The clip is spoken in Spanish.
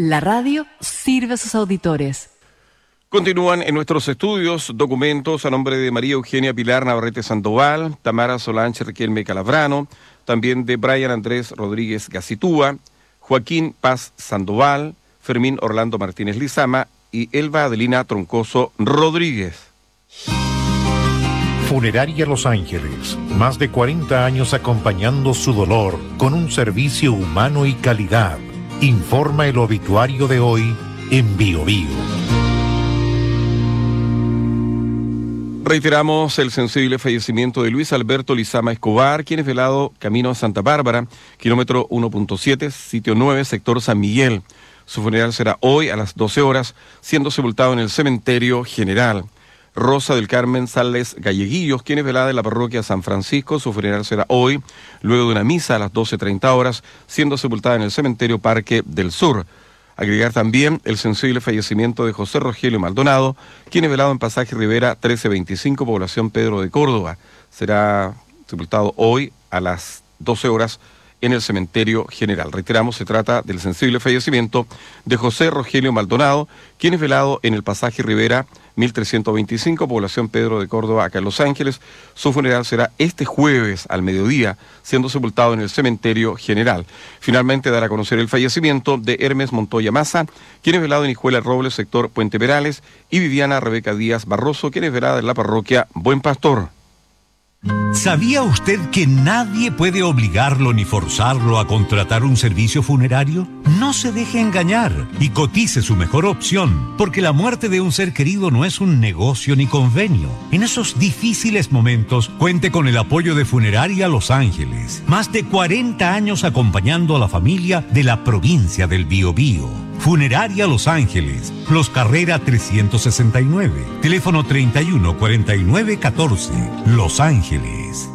La radio sirve a sus auditores. Continúan en nuestros estudios documentos a nombre de María Eugenia Pilar Navarrete Sandoval, Tamara Solange Riquelme Calabrano, también de Brian Andrés Rodríguez Gacitúa, Joaquín Paz Sandoval, Fermín Orlando Martínez Lizama y Elba Adelina Troncoso Rodríguez. Funeraria Los Ángeles, más de 40 años acompañando su dolor con un servicio humano y calidad. Informa el obituario de hoy en Bio Bio. Reiteramos el sensible fallecimiento de Luis Alberto Lizama Escobar, quien es velado camino a Santa Bárbara, kilómetro 1.7, sitio 9, sector San Miguel. Su funeral será hoy a las 12 horas, siendo sepultado en el cementerio general. Rosa del Carmen Sales Galleguillos, quien es velada en la parroquia San Francisco. Su funeral será hoy, luego de una misa a las 12:30 horas, siendo sepultada en el cementerio Parque del Sur. Agregar también el sensible fallecimiento de José Rogelio Maldonado, quien es velado en Pasaje Rivera 1325, población Pedro de Córdoba. Será sepultado hoy a las 12 horas en el cementerio general. Reiteramos, se trata del sensible fallecimiento de José Rogelio Maldonado, quien es velado en el Pasaje Rivera 1325, población Pedro de Córdoba, acá en Los Ángeles. Su funeral será este jueves al mediodía, siendo sepultado en el cementerio general. Finalmente, dará a conocer el fallecimiento de Hermes Montoya Maza, quien es velado en Hijuela Robles, sector Puente Perales, y Viviana Rebeca Díaz Barroso, quien es velada en la parroquia Buen Pastor. ¿Sabía usted que nadie puede obligarlo ni forzarlo a contratar un servicio funerario? No se deje engañar y cotice su mejor opción, porque la muerte de un ser querido no es un negocio ni convenio. En esos difíciles momentos, cuente con el apoyo de Funeraria Los Ángeles. Más de 40 años acompañando a la familia de la provincia del Biobío. Funeraria Los Ángeles, Los Carrera 369, teléfono 31 49 14, Los Ángeles.